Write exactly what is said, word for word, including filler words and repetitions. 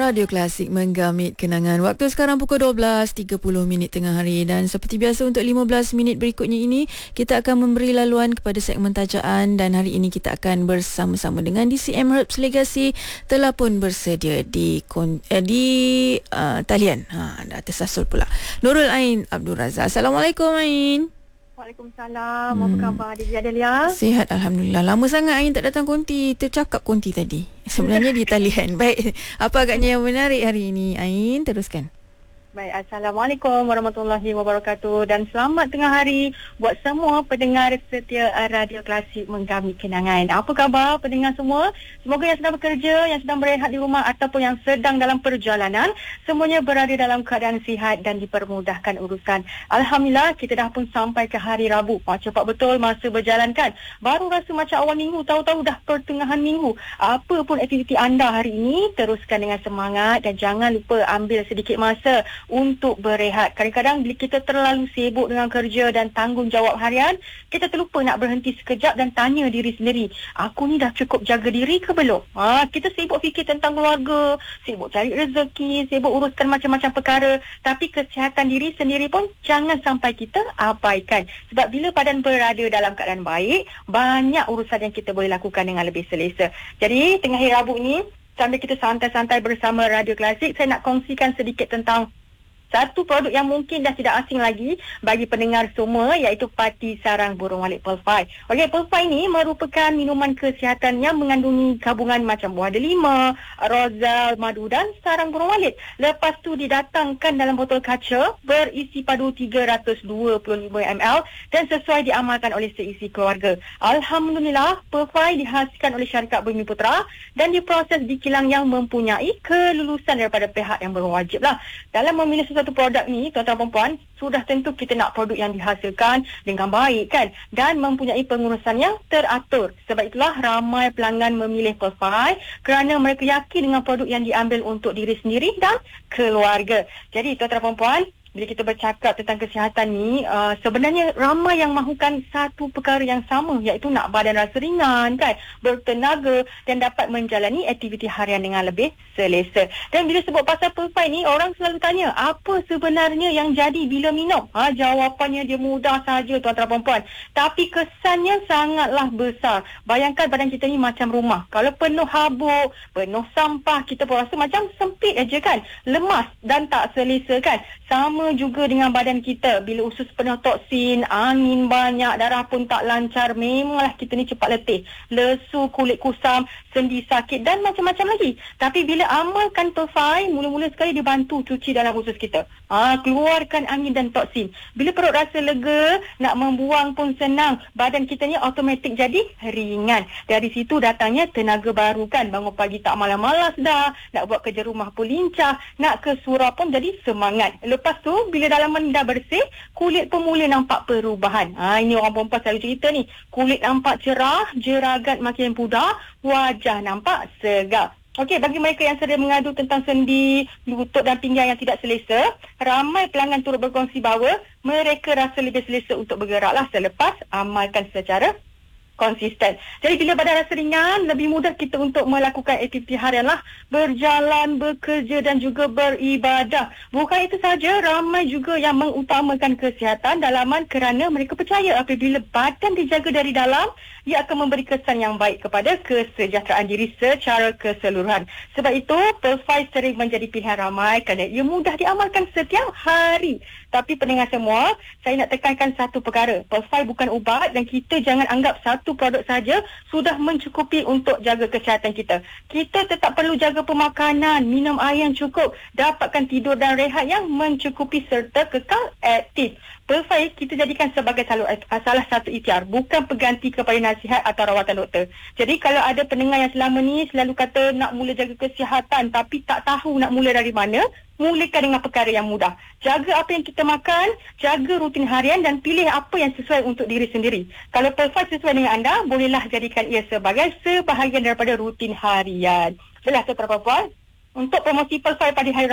Radio Klasik menggamit kenangan. Waktu sekarang pukul dua belas tiga puluh minit tengah hari, dan seperti biasa untuk lima belas minit berikutnya ini kita akan memberi laluan kepada segmen tajaan, dan hari ini kita akan bersama-sama dengan D C M Herbs Legacy telah pun bersedia di eh, di uh, talian. Ha, dah tersasul pula. Nurul Ain Abdul Razak. Assalamualaikum Ain. Waalaikumsalam. Hmm. Apa khabar Didi Adelia? Sihat Alhamdulillah. Lama sangat Ain tak datang konti. Tercakap konti tadi. Sebenarnya di talian. Baik. Apa agaknya yang menarik hari ini Ain? Teruskan. Baik, Assalamualaikum warahmatullahi wabarakatuh, dan selamat tengah hari buat semua pendengar setia Radio Klasik Menggamit Kenangan. Apa khabar pendengar semua? Semoga yang sedang bekerja, yang sedang berehat di rumah ataupun yang sedang dalam perjalanan, semuanya berada dalam keadaan sihat dan dipermudahkan urusan. Alhamdulillah, kita dah pun sampai ke hari Rabu. Wah, cepat betul masa berjalan kan? Baru rasa macam awal minggu, tahu-tahu dah pertengahan minggu. Apa pun aktiviti anda hari ini, teruskan dengan semangat dan jangan lupa ambil sedikit masa untuk berehat. Kadang-kadang bila kita terlalu sibuk dengan kerja dan tanggungjawab harian, kita terlupa nak berhenti sekejap dan tanya diri sendiri, aku ni dah cukup jaga diri ke belum? Ha, kita sibuk fikir tentang keluarga, sibuk cari rezeki, sibuk uruskan macam-macam perkara, tapi kesihatan diri sendiri pun jangan sampai kita abaikan. Sebab bila badan berada dalam keadaan baik, banyak urusan yang kita boleh lakukan dengan lebih selesa. Jadi, tengah hari Rabu ni, sambil kita santai-santai bersama Radio Klasik, saya nak kongsikan sedikit tentang satu produk yang mungkin dah tidak asing lagi bagi pendengar semua, iaitu Pati Sarang Burung Walit Pearl Five. Okey, Pearl Five ni merupakan minuman kesihatan yang mengandungi gabungan macam buah delima, rozal, madu dan sarang burung walit. Lepas tu didatangkan dalam botol kaca berisi padu tiga ratus dua puluh lima mililiter dan sesuai diamalkan oleh seisi keluarga. Alhamdulillah, Pearl Five dihasilkan oleh syarikat Bumi Putra dan diproses di kilang yang mempunyai kelulusan daripada pihak yang berwajib lah. Dalam memilih satu produk ni, tuan-tuan dan puan, sudah tentu kita nak produk yang dihasilkan dengan baik kan, dan mempunyai pengurusan yang teratur. Sebab itulah ramai pelanggan memilih Pearl Five kerana mereka yakin dengan produk yang diambil untuk diri sendiri dan keluarga. Jadi tuan-tuan dan puan, bila kita bercakap tentang kesihatan ni, uh, sebenarnya ramai yang mahukan satu perkara yang sama, iaitu nak badan rasa ringan kan, bertenaga dan dapat menjalani aktiviti harian dengan lebih selesa. Dan bila sebut pasal Pearl Five ni, orang selalu tanya, apa sebenarnya yang jadi bila minum? Ha, jawapannya dia mudah saja tuan-tuan dan puan, tapi kesannya sangatlah besar. Bayangkan badan kita ni macam rumah. Kalau penuh habuk, penuh sampah, kita pun rasa macam sempit aja kan, lemas dan tak selesa kan. Sama juga dengan badan kita, bila usus penuh toksin, angin banyak, darah pun tak lancar, memanglah kita ni cepat letih, lesu, kulit kusam, sendi sakit dan macam-macam lagi. Tapi bila amalkan Pearl Five, mula-mula sekali dibantu cuci dalam usus kita, ha, keluarkan angin dan toksin. Bila perut rasa lega, nak membuang pun senang, badan kita ni automatik jadi ringan. Dari situ datangnya tenaga baru kan, bangun pagi tak malas-malas dah, nak buat kerja rumah pun lincah, nak ke surau pun jadi semangat. Lepas tu bila dalaman dah bersih, kulit pun mula nampak perubahan. Ha, ini orang perempuan selalu cerita ni, kulit nampak cerah, jeragat makin pudar, wajah nampak segar. Okey, bagi mereka yang sering mengadu tentang sendi, lutut dan pinggang yang tidak selesa, ramai pelanggan turut berkongsi bahawa mereka rasa lebih selesa untuk bergeraklah selepas amalkan secara konsisten. Jadi bila badan rasa ringan, lebih mudah kita untuk melakukan aktiviti harian lah, berjalan, bekerja dan juga beribadah. Bukan itu saja, ramai juga yang mengutamakan kesihatan dalaman kerana mereka percaya apabila badan dijaga dari dalam, ia akan memberi kesan yang baik kepada kesejahteraan diri secara keseluruhan. Sebab itu, Pearl Five sering menjadi pilihan ramai kerana ia mudah diamalkan setiap hari. Tapi pendengar semua, saya nak tekankan satu perkara. Pearl Five bukan ubat dan kita jangan anggap satu produk saja sudah mencukupi untuk jaga kesihatan kita. Kita tetap perlu jaga pemakanan, minum air yang cukup, dapatkan tidur dan rehat yang mencukupi serta kekal aktif. Pearl Five kita jadikan sebagai salah satu ikhtiar, bukan pengganti kepada nasihat atau rawatan doktor. Jadi kalau ada pendengar yang selama ni selalu kata nak mula jaga kesihatan tapi tak tahu nak mula dari mana, mulakan dengan perkara yang mudah. Jaga apa yang kita makan, jaga rutin harian dan pilih apa yang sesuai untuk diri sendiri. Kalau Pearl Five sesuai dengan anda, bolehlah jadikan ia sebagai sebahagian daripada rutin harian. Baiklah tuan-tuan dan puan, untuk promosi Pearl Five pada hari